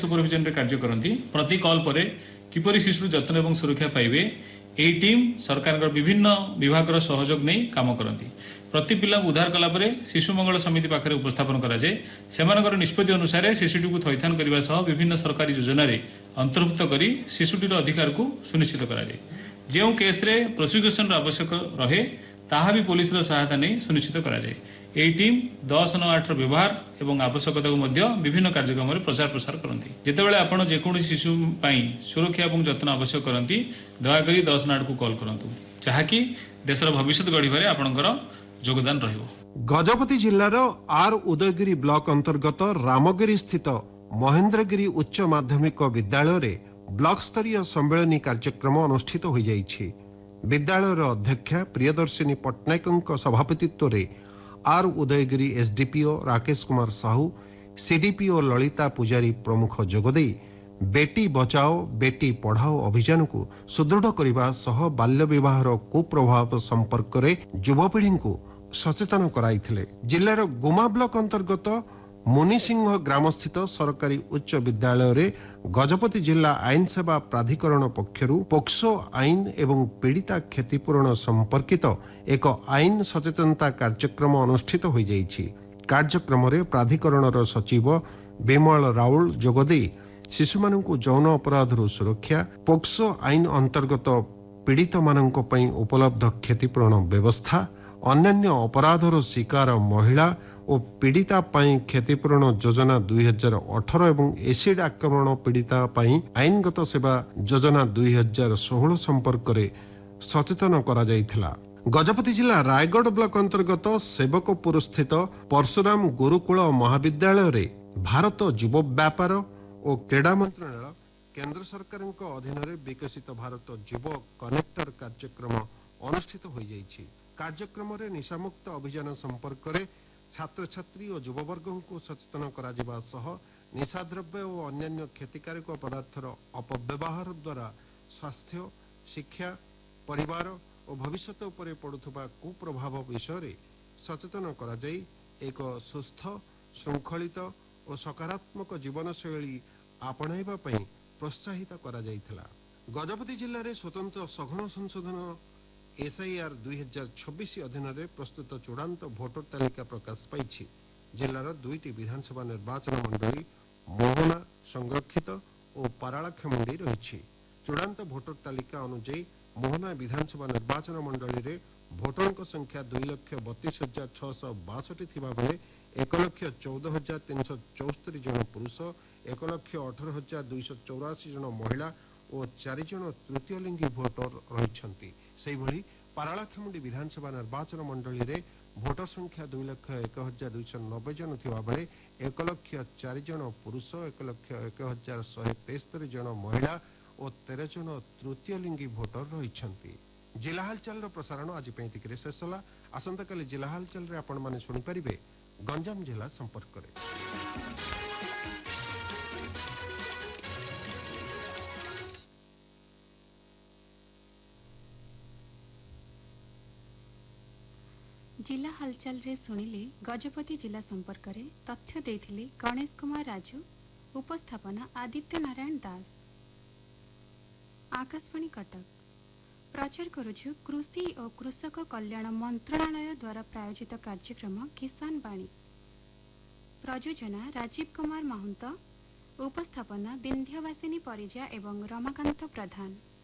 Supervision रे कार्य करती प्रति कॉल पर किपरि शिशु जत्न एवं सुरक्षा पाइबे एही टीम सरकार विभिन्न विभाग सहयोग नहीं काम करती प्रति पिला उद्धार कला शिशु मंगल समिति पाखे उपस्थापन कराए से निष्पत्ति अनुसार शिशुटी को थैथान करने सह विभिन्न सरकारी योजना अंतर्भुक्त कर शिशुटीर अधिकार को सुनिश्चित कराए जो केस रे प्रोसिक्यूशन आवश्यक रहे ताहा भी पुलिस सहायता नहीं सुनिश्चित कराए यही टीम 1098 व्यवहार एवं आवश्यकता को मध्य विभिन्न कार्यक्रम में प्रचार प्रसार करती जितेबाला आपण जेकोसी शिशु सुरक्षा और जत्न आवश्यक करती दयाकोरी 1098 को कॉल करूँ जहाँकि देशर भविष्य गढ़वे आपणकर योगदान रहिबो। गजपति जिल्लार आर उदयगिरी ब्लॉक अंतर्गत रामगिरी स्थित महेंद्रगिरी उच्च माध्यमिक विद्यालय रे ब्लॉक स्तरीय सम्मेलनी कार्यक्रम अनुष्ठित हो जाइछि। विद्यालयर अध्यक्षा प्रियदर्शिनी पट्टनायक सभापतित्व रे are Udayagiri SDPO Rakesh Kumar Sahu CDPO Lalita पुजारी प्रमुख जोगदे बेटी बचाओ बेटी पढ़ाओ अभियान को सुदृढ़ करने सह बाल्य विवाहर कुप्रभाव संपर्क में युवपीढ़ी को सचेतन कराइथिले। जिलार गुमा ब्लॉक अंतर्गत मुनिसिंह ग्रामस्थित सरकारी उच्च विद्यालय रे गजपति जिला आईन सेवा प्राधिकरण पक्षरु पोक्सो आईन एवं पीड़िता क्षतिपूरण संपर्कित एक आईन सचेतनता कार्यक्रम अनुष्ठित हो जाइछि। कार्यक्रम रे प्राधिकरणर सचिव विमल राउल जोगदे शिशु मानक यौन अपराधर सुरक्षा पोक्सो आईन अंतर्गत पीड़ित मानक पई उपलब्ध क्षतिपूरण व्यवस्था अन्यान्य अपराधर शिकार महिला और पीड़िता पई क्षतिपूरण योजना 2018 एवं एसिड आक्रमण पीड़िता पई आईनगत सेवा योजना 2016 संपर्क में सचेतन करा जायथिला। गजपति जिला रायगढ़ ब्लॉक अंतर्गत सेवकपुर स्थित परशुराम गुरुकुल महाविद्यालय रे भारत युव व्यापार और क्रीड़ा मंत्रालय केंद्र सरकार अधीन विकसित भारत युव कनेक्टर कार्यक्रम अनुष्ठित हो जाइछि। कार्यक्रम रे निशामुक्त अभियान संपर्क में छात्र छात्री और युववर्ग को सचेतन करा जिबा सह निशाद्रव्य और अन्यान्य क्षतिकारक पदार्थर अपव्यवहार द्वारा स्वास्थ्य शिक्षा परिवार और भविष्य उपरे पड़ुथबा कुप्रभाव विषय सचेतन करा जाई एक सुस्थ श्रृंखलित और सकारात्मक जीवनशैली आपणाइबा पई प्रोत्साहित करा जाइथिला। गजपति जिल्ला रे स्वतंत्र सघन संशोधन एसआईआर 2026 अधीन प्रस्तुत चूड़ांत भोटर तालिका प्रकाश पाई। जिलार 2टी विधानसभा निर्वाचन मंडली मोहना संरक्षित और पारालाखेमुंडी रही। चूड़ांत भोटर तालिका अनुଯାयी मोहना विधानसभा निर्वाचन मंडली रे भोटरों संख्या 2,32,662 थिबा बेले 1,14,374 जन पुरुष 1,18,284 जन महिला और 4 जन तृतीय लिंगी भोटर रही। पारालाखेमुंडी विधानसभा निर्वाचन मंडली रे भोटर संख्या 2,01,290 जन थिबा बेले 1,04 जन पुरुष 1,01,173 जन महिला और 13 जन तृतीय लिंगी भोटर रही। जिला हालचाल प्रसारण आज पैंतिक शेष होला। आसंता काली जिला हालचाल रे आपण माने सुनि परिबे गंजाम जिला संपर्क करे। जिला हालचाल रे सुनिले गजपति जिला संपर्क रे तथ्य देथिले गणेश कुमार राजू उपस्थापना आदित्य नारायण दास। आकाशवाणी कटक प्रचार करुछु कृषि और कृषक कल्याण मंत्रालय द्वारा प्रायोजित कार्यक्रम किसान वाणी। प्रयोजना राजीव कुमार महंत, उपस्थापना विंध्यवासिनी परिजा एवं रमाकांत प्रधान।